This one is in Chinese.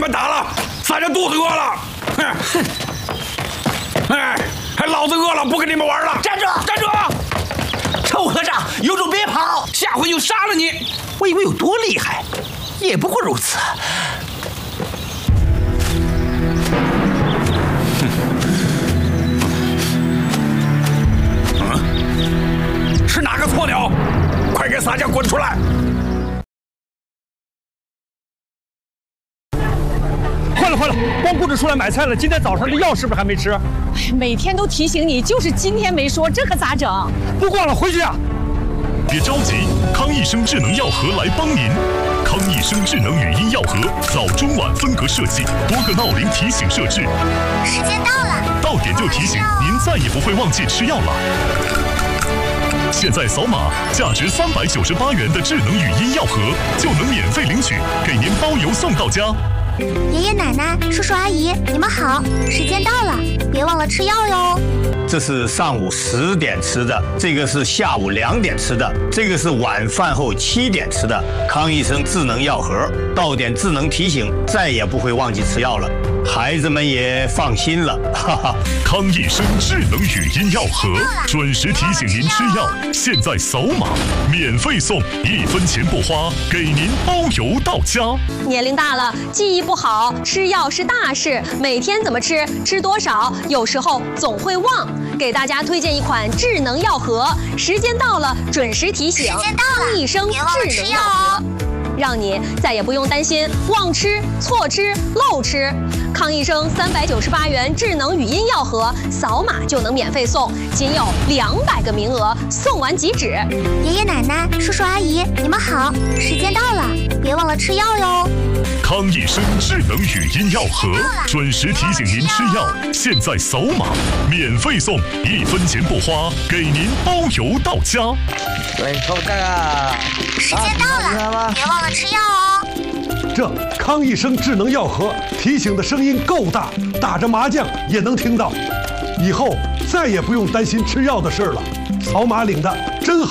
们打了，咱这肚子饿了。哼！哎，老子饿了，不跟你们玩了。 站住！ 站住！ 臭和尚，有种别跑， 下回就杀了你。 我以为有多厉害，也不过如此。 是哪个错鸟？快给洒家滚出来！ 快了，光顾着出来买菜了。今天早上的药是不是还没吃？ 每天都提醒你，就是今天没说，这可咋整？ 不逛了，回去啊！ 别着急，康益生智能药盒来帮您。康益生智能语音药盒，早中晚分隔设计，多个闹铃提醒设置。 时间到了， 到点就提醒，您再也不会忘记吃药了。现在扫码，价值398元的智能语音药盒就能免费领取，给您包邮送到家。 爷爷奶奶、叔叔阿姨，你们好，时间到了，别忘了吃药哟。 这是上午10点吃的，这个是下午2点吃的，这个是晚饭后7点吃的。康益生智能药盒，到点智能提醒，再也不会忘记吃药了，孩子们也放心了，哈哈。 康益生智能语音药盒，准时提醒您吃药。现在扫码，免费送，1分钱不花，给您包邮到家。 年龄大了，记忆不好，吃药是大事，每天怎么吃，吃多少，有时候总会忘。给大家推荐一款智能药盒，时间到了准时提醒，康益生智能药盒，让你再也不用担心忘吃、错吃、漏吃。康益生398元智能语音药盒，扫码就能免费送，仅有200个名额，送完即止。 爷爷奶奶、叔叔阿姨，你们好，时间到了，别忘了吃药哟。 康益生智能语音药盒，准时提醒您吃药。现在扫码，免费送，1分钱不花，给您包邮到家。 对，臭蛋啊！ 时间到了，别忘了吃药哦。 这康益生智能药盒提醒的声音够大，打着麻将也能听到。以后再也不用担心吃药的事了，扫码领的真好。